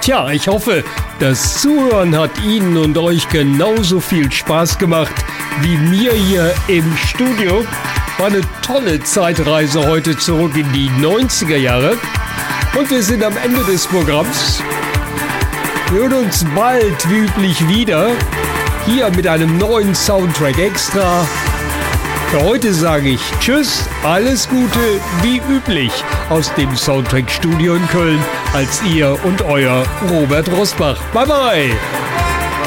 Tja, ich hoffe, das Zuhören hat Ihnen und euch genauso viel Spaß gemacht wie mir hier im Studio. War eine tolle Zeitreise heute zurück in die 90er Jahre. Und wir sind am Ende des Programms. Wir hören uns bald wie üblich wieder. Hier mit einem neuen Soundtrack extra. Für heute sage ich Tschüss, alles Gute, wie üblich aus dem Soundtrack-Studio in Köln als ihr und euer Robert Rosbach. Bye bye!